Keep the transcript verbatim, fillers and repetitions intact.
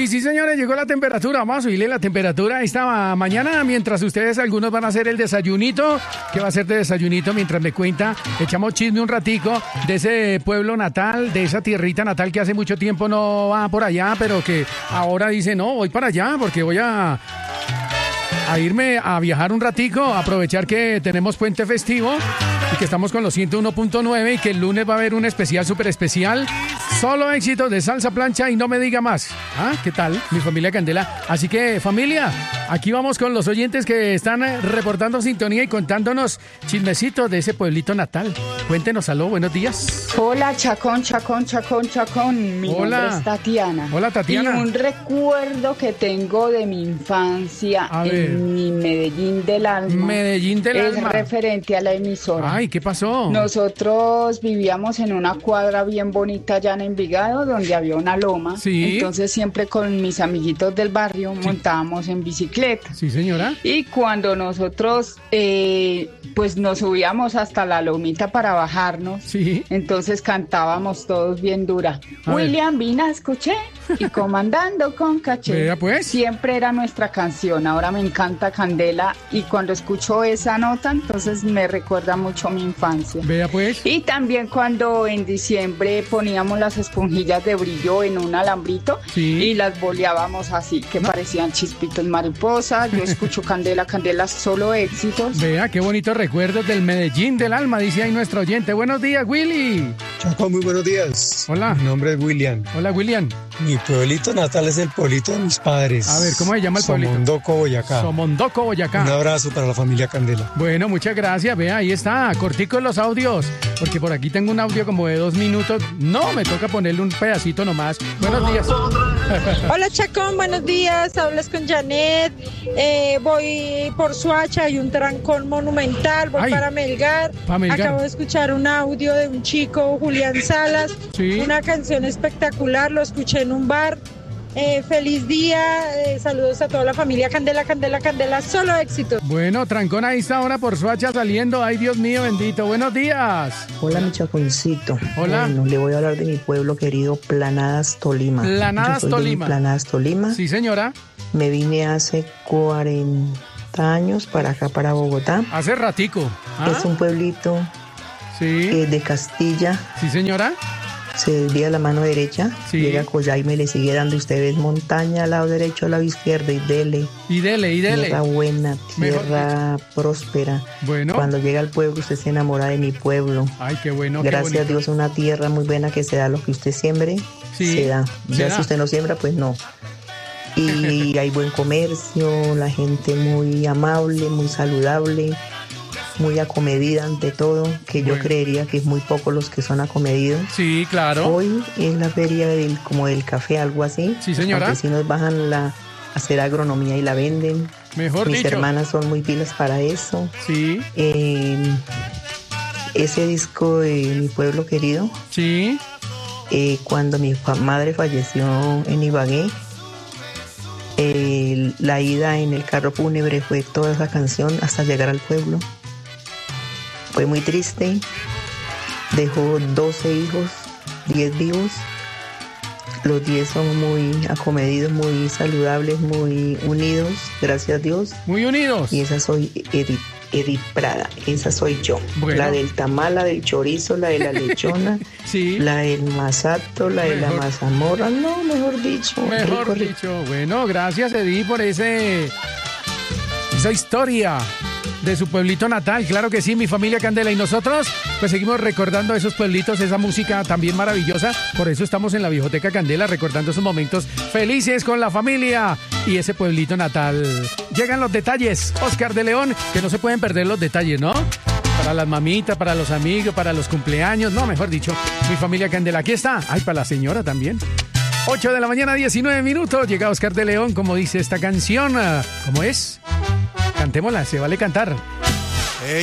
sí, señores, llegó la temperatura. Vamos a subirle la temperatura esta mañana mientras ustedes, algunos van a hacer el desayunito. ¿Qué va a hacer de desayunito? Mientras me cuenta, echamos chisme un ratico de ese pueblo natal, de esa tierrita natal que hace mucho tiempo no va por allá, pero que ahora dice, no, voy para allá porque voy a... a irme a viajar un ratico, a aprovechar que tenemos puente festivo y que estamos con los ciento uno punto nueve y que el lunes va a haber un especial, súper especial. Solo éxitos de salsa plancha y no me diga más. ¿Ah? ¿Qué tal? Mi familia Candela. Así que, familia, aquí vamos con los oyentes que están reportando sintonía y contándonos chismecitos de ese pueblito natal. Cuéntenos, aló, buenos días. Hola, Chacón, Chacón, Chacón, Chacón. Mi Hola. nombre es Tatiana. Hola, Tatiana. Y un recuerdo que tengo de mi infancia A ver. en mi Medellín del alma. Medellín del es alma. referente a la emisora. Ay, ¿qué pasó? Nosotros vivíamos en una cuadra bien bonita allá en Envigado, donde había una loma. Sí. Entonces siempre con mis amiguitos del barrio Sí. montábamos en bicicleta. Sí, señora. Y cuando nosotros eh, pues nos subíamos hasta la lomita para bajarnos, Sí. entonces cantábamos todos bien dura. A ver. William Vina escuché y comandando con caché. Vea, pues. Siempre era nuestra canción. Ahora me encanta Candela y cuando escucho esa nota, entonces me recuerda mucho mi infancia. Vea pues. Y también cuando en diciembre poníamos las esponjillas de brillo en un alambrito Sí. y las boleábamos así, que No. parecían chispitos mariposas. Yo escucho Candela, Candela, solo éxitos. Vea, qué bonitos recuerdos del Medellín del alma, dice ahí nuestro oyente. Buenos días, Willy. Chaco, muy buenos días. Hola. Mi nombre es William. Hola, William. Mi pueblito natal es el pueblito de mis padres. A ver, ¿cómo se llama el pueblito? Somondoco, Boyacá. Somondoco, Boyacá. Un abrazo para la familia Candela. Bueno, muchas gracias. Vea, ahí está, cortico los audios. Porque por aquí tengo un audio como de dos minutos. No, me toca ponerle un pedacito nomás. Buenos días. Hola Chacón, buenos días, hablas con Janet, eh, voy por Soacha, hay un trancón monumental, voy Ay, para Melgar. pa' Melgar. Acabo de escuchar un audio de un chico, Julián Salas, Sí. una canción espectacular, lo escuché en un bar. Eh, feliz día, eh, saludos a toda la familia Candela, Candela, Candela, solo éxito. Bueno, trancón ahí está ahora por Soacha saliendo. Ay, Dios mío, bendito. Buenos días. Hola, mi chaconcito. Hola. Bueno, le voy a hablar de mi pueblo querido, Planadas, Tolima. Planadas, Yo soy de Tolima. Planadas, Tolima. Sí, señora. Me vine hace cuarenta años para acá, para Bogotá. Hace ratico. ¿Ah? Es un pueblito Sí. eh, de Castilla. Sí, señora. Se desvía a la mano derecha. Sí. Llega a Coyaime, le sigue dando. Usted ve montaña al lado derecho, al lado izquierdo. Y dele. Y dele, y dele. Tierra buena, Mejor tierra próspera. Bueno. Cuando llega al pueblo, usted se enamora de mi pueblo. Ay, qué bueno. qué Gracias a bonito. Dios, una tierra muy buena que se da lo que usted siembre, Sí, se da. se Ya da. si usted no siembra, pues no. Y hay buen comercio, la gente muy amable, muy saludable, muy acomedida ante todo, que yo Bueno. creería que es muy poco los que son acomedidos. Sí, claro. Hoy es la feria del, como del café, algo así. Sí, señora. Los vecinos bajan la, a hacer agronomía y la venden. Mejor Mis dicho. hermanas son muy pilas para eso. Sí, Eh, ese disco de Mi Pueblo Querido, sí. eh, cuando mi fa- madre falleció en Ibagué, eh, la ida en el carro fúnebre fue toda esa canción hasta llegar al pueblo. Fue muy triste. Dejó doce hijos, diez vivos. Los diez son muy acomedidos, muy saludables, muy unidos, gracias a Dios. Muy unidos. Y esa soy Edith, Edith Prada, esa soy yo. Bueno. La del tamal, la del chorizo, la de la lechona, Sí. la del masato, la de la Mejor. mazamorra, no, mejor dicho. Mejor rico, rico. dicho. Bueno, gracias, Edith, por ese esa historia de su pueblito natal. Claro que sí, mi familia Candela. Y nosotros, pues seguimos recordando esos pueblitos, esa música también maravillosa. Por eso estamos en la Viejoteca Candela, recordando esos momentos felices con la familia y ese pueblito natal. Llegan los detalles, Oscar de León, que no se pueden perder los detalles, ¿no? Para las mamitas, para los amigos, para los cumpleaños. No, mejor dicho, mi familia Candela. Aquí está. Ay, para la señora también. ocho de la mañana, diecinueve minutos. Llega Oscar de León, como dice esta canción. ¿Cómo es? Cantémosla, se vale cantar.